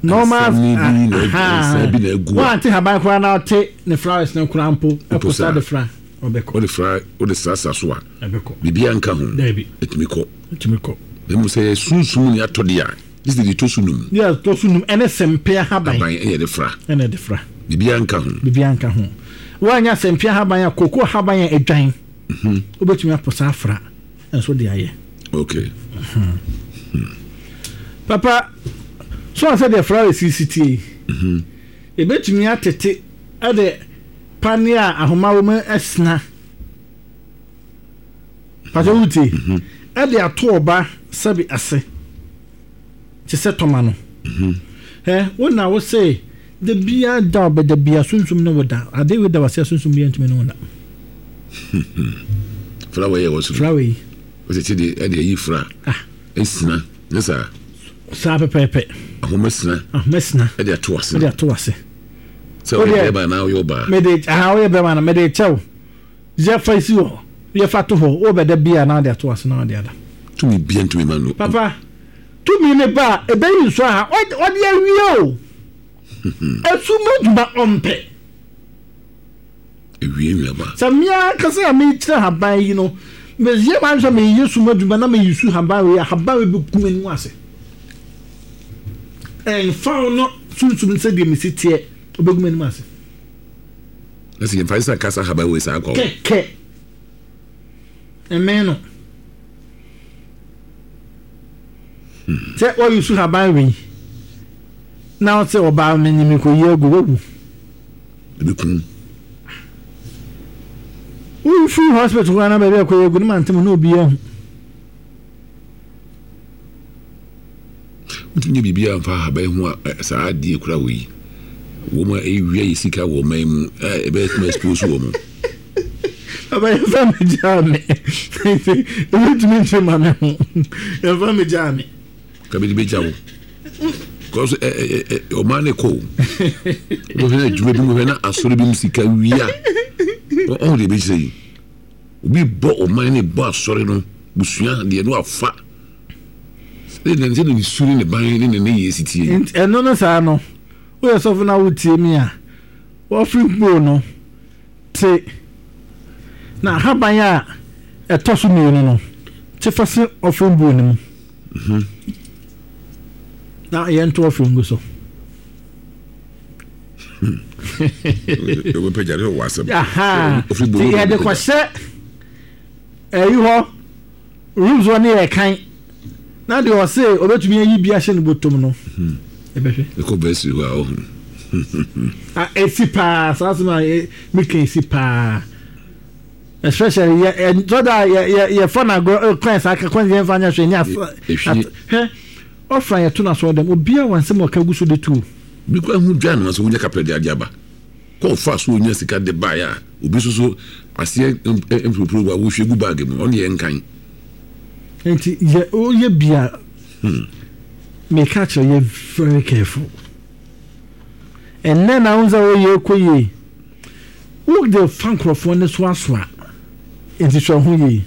normal one thing haban kwa na te ne flowers na kura mpo akosa de fra obeko the fry o the sasa so a bibia nka ho etimiko emu say sunsun ni atode a this is the tosunum ene sempe haban e de fra bibia nka ho wanya sempe haban ya koko haban ya edwan obetumi aposa fra enso de aye okay papa so I said the flower CCT ebetumi atete ade pania ahoma wo ma esna papa wuti ade ato oba sabi ase ti se toma no wona wo say the bia da be the bia sunsum no woda ade we da wase sunsum bia ntimi no woda flower ye was flower was it the ade yi fra esna nesa sa pepe ahomesna ade ato ase so we be na yo ba me de we be na me de chew je fa isi ho ye fa to ho o be da bia na ade ato ase na ade ada to me bien to me man papa to me ne ba e be yin so ha o de awie o esu moduma ompe ewie mi ba samia kasa me tira haban yi no me ye man so me yesu moduma na me yesu haban we be kumenu ase en found no sunsum se de misitie obegumenu ase lesi en faisa kasa haban we sa ko ke emeno se o yusu haban we now say oba me nyimi ko yegu wogu ebekun u free hospital na be ko yegu ni man tem no obi ehun ntinye bibia mfa haban ho sa adi kura we wo ma ewia yisika wo man mu ebe ma expose wo mu aba fa me jame ebi mi nche ma me ho fa me jame ka be jawo cause o man ko wo he juwe bi mo na asori bi musika wia o de be sei obi bo o man ne bo asori no busua de no afa then say ni suri ne ban ni ne yesitie eno no sa no wo ye so na wutie mi a wo free bo no te na haban ya etoso mi no te fase ofin bo ni mu na ye nto ofin go so we pejare o WhatsApp ofin bo ye de kwase eyi ho rooms one e kan na de o say obetumi yi bia hye ne botom no ebehwe ko besi wa o esipa sasuma me kan esipa especially so that ye fana go class aka kwan ye fanya hwe ni he ofra ye to na so dem obi a wanse mo ka gusu de tu bi kwa hu dwan no so wonya kapre de adiaba ko fa so wonya sika de ba ya obi so asie empropro wa wo hwe gu bag mu on ye nkan enti ye bia me catch you very careful and then I unza ye koye look the fancrophone ne swaswa enti so hu ye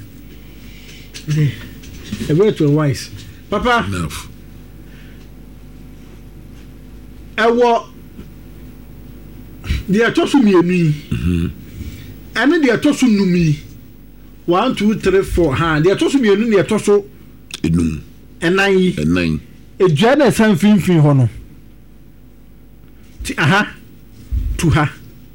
a very to wise papa enough ewo the atosu mienu ane the atosu numi 1 2 3 4 ha the atosu mienu ne atosu enum enan edwana san finfin ho no ti aha tu ha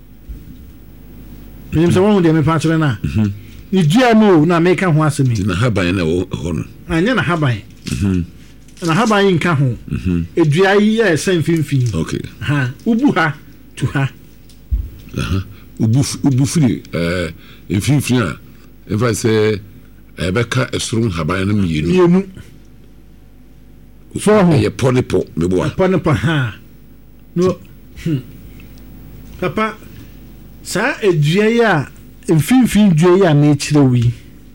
nim se won de me pa chere na ni dia no na me ka ho asemi na haban na ho no anya na haban na haban nka ho edua yi ya san finfin okay ha ubu ha tu ha ubu free finfin a if I say ebeka esrum haban na mienu so ye ponipo me boa ponipo ha no papa sa edua ya mfinfin dua ya na ekire wi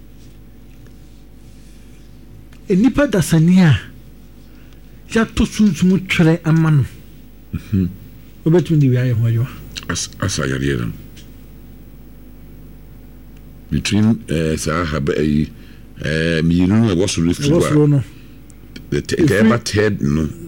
enipa dasania ya to sunsun twere amano obetumi wi aye ho ayo asa yare na between sa habai mienu na was refuse no the ted no